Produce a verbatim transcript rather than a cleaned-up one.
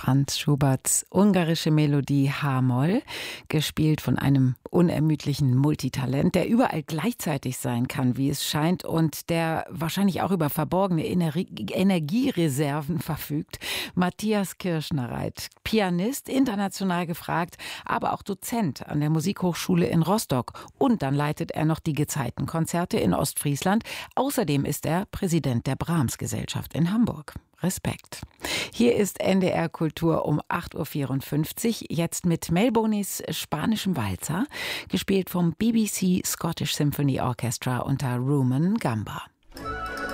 Franz Schuberts ungarische Melodie H-Moll, gespielt von einem unermüdlichen Multitalent, der überall gleichzeitig sein kann, wie es scheint, und der wahrscheinlich auch über verborgene Energiereserven verfügt. Matthias Kirschnereit, Pianist, international gefragt, aber auch Dozent an der Musikhochschule in Rostock. Und dann leitet er noch die Gezeitenkonzerte in Ostfriesland. Außerdem ist er Präsident der Brahms-Gesellschaft in Hamburg. Respekt. Hier ist N D R Kultur um acht Uhr vierundfünfzig, jetzt mit Melbonis spanischem Walzer, gespielt vom B B C Scottish Symphony Orchestra unter Rumen Gamba.